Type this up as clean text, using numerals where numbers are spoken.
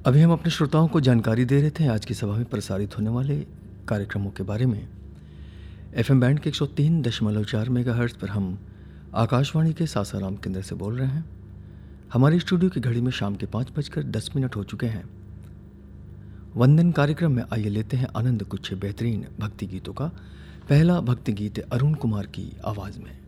अभी हम अपने श्रोताओं को जानकारी दे रहे थे आज की सभा में प्रसारित होने वाले कार्यक्रमों के बारे में। एफएम बैंड के 103.4 मेगाहर्ट्ज़ पर हम आकाशवाणी के सासाराम केंद्र से बोल रहे हैं। हमारे स्टूडियो की घड़ी में शाम के 5:10 हो चुके हैं। वंदन कार्यक्रम में आइए लेते हैं आनंद कुछ बेहतरीन भक्ति गीतों का। पहला भक्ति गीत अरुण कुमार की आवाज़ में।